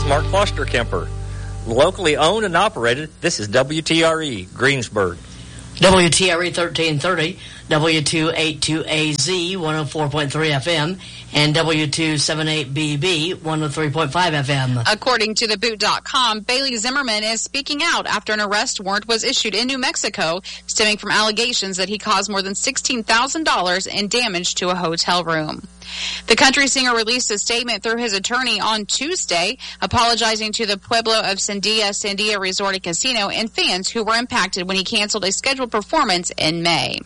Mark Klosterkemper. Locally owned and operated, this is WTRE, Greensburg. WTRE 1330, W282AZ 104.3 FM, and W278BB 103.5 FM. According to theboot.com, Bailey Zimmerman is speaking out after an arrest warrant was issued in New Mexico, stemming from allegations that he caused more than $16,000 in damage to a hotel room. The country singer released a statement through his attorney on Tuesday, apologizing to the Pueblo of Sandia Resort and Casino and fans who were impacted when he canceled a scheduled performance in May.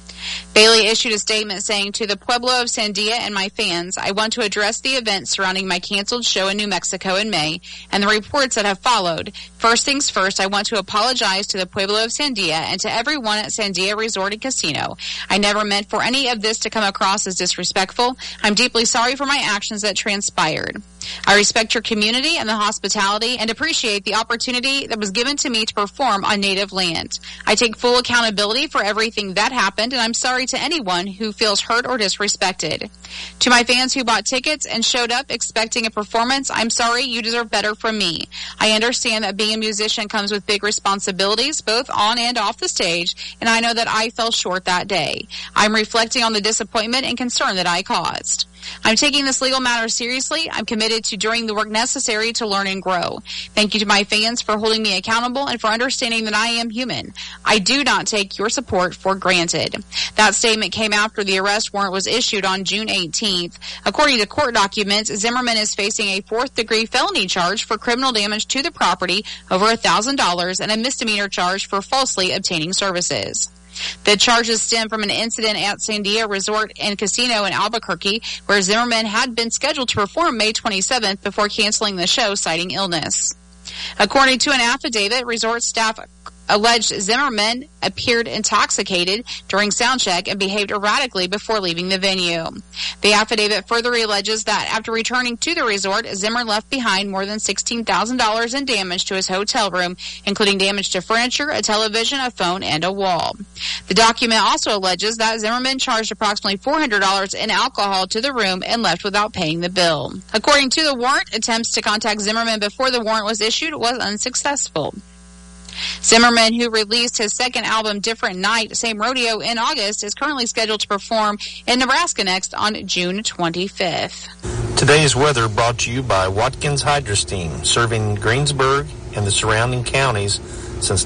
Bailey issued a statement saying, "To the Pueblo of Sandia and my fans, I want to address the events surrounding my canceled show in New Mexico in May and the reports that have followed. First things first, I want to apologize to the Pueblo of Sandia and to everyone at Sandia Resort and Casino. I never meant for any of this to come across as disrespectful. I'm deeply sorry for my actions that transpired. I respect your community and the hospitality and appreciate the opportunity that was given to me to perform on native land. I take full accountability for everything that happened, and I'm sorry to anyone who feels hurt or disrespected. To my fans who bought tickets and showed up expecting a performance, I'm sorry, you deserve better from me. I understand that being a musician comes with big responsibilities, both on and off the stage, and I know that I fell short that day. I'm reflecting on the disappointment and concern that I caused. I'm taking this legal matter seriously. I'm committed to doing the work necessary to learn and grow. Thank you to my fans for holding me accountable and for understanding that I am human. I do not take your support for granted." That statement came after the arrest warrant was issued on June 18th. According to court documents, Zimmerman is facing a fourth-degree felony charge for criminal damage to the property over $1,000 and a misdemeanor charge for falsely obtaining services. The charges stem from an incident at Sandia Resort and Casino in Albuquerque, where Zimmerman had been scheduled to perform May 27th before canceling the show, citing illness. According to an affidavit, resort staff alleged Zimmerman appeared intoxicated during soundcheck and behaved erratically before leaving the venue. The affidavit further alleges that after returning to the resort, Zimmer left behind more than $16,000 in damage to his hotel room, including damage to furniture, a television, a phone, and a wall. The document also alleges that Zimmerman charged approximately $400 in alcohol to the room and left without paying the bill. According to the warrant, attempts to contact Zimmerman before the warrant was issued was unsuccessful. Zimmerman, who released his second album, Different Night, Same Rodeo, in August, is currently scheduled to perform in Nebraska next on June 25th. Today's weather brought to you by Watkins Hydrosteam, serving Greensburg and the surrounding counties since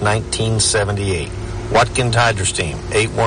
1978. Watkins Hydrosteam,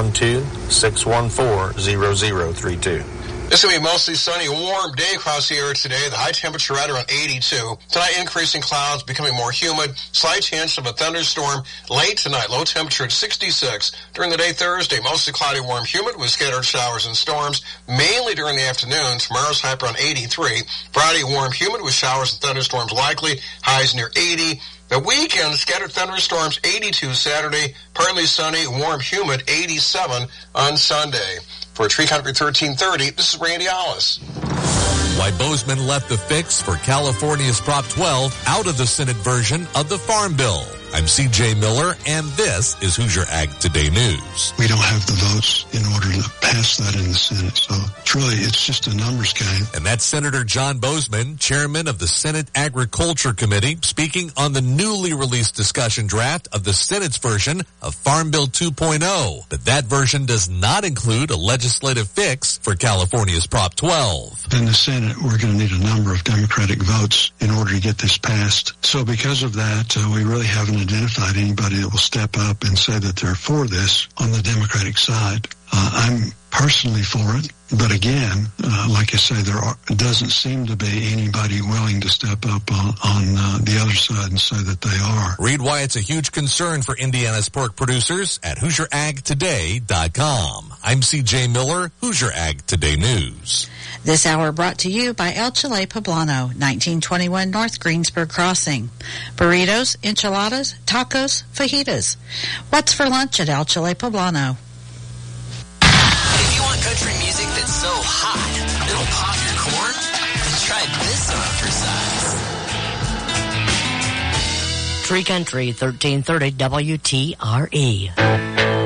812-614-0032. It's going to be mostly sunny, warm day across the area today. The high temperature right around 82. Tonight, increasing clouds, becoming more humid. Slight chance of a thunderstorm late tonight. Low temperature at 66. During the day Thursday, mostly cloudy, warm, humid with scattered showers and storms, mainly during the afternoon. Tomorrow's high around 83. Friday, warm, humid with showers and thunderstorms likely. Highs near 80. The weekend, scattered thunderstorms, 82 Saturday. Partly sunny, warm, humid, 87 on Sunday. For Tree Country 1330, this is Randy Hollis. Why Bozeman left the fix for California's Prop 12 out of the Senate version of the Farm Bill. I'm C.J. Miller, and this is Hoosier Ag Today News. We don't have the votes in order to pass that in the Senate, so it's just a numbers game. And that's Senator John Bozeman, chairman of the Senate Agriculture Committee, speaking on the newly released discussion draft of the Senate's version of Farm Bill 2.0. But that version does not include a legislative fix for California's Prop 12. In the Senate, we're going to need a number of Democratic votes in order to get this passed. So because of that, we really haven't identified anybody that will step up and say that they're for this on the Democratic side. I'm personally for it, but again, like I say, there doesn't seem to be anybody willing to step up on the other side and say that they are. Read why it's a huge concern for Indiana's pork producers at HoosierAgToday.com. I'm C.J. Miller, Hoosier Ag Today News. This hour brought to you by El Chile Poblano, 1921 North Greensburg Crossing. Burritos, enchiladas, tacos, fajitas. What's for lunch at El Chile Poblano? If you want country music that's so hot, it'll pop your corn, try this on for size. Tree Country 1330 WTRE.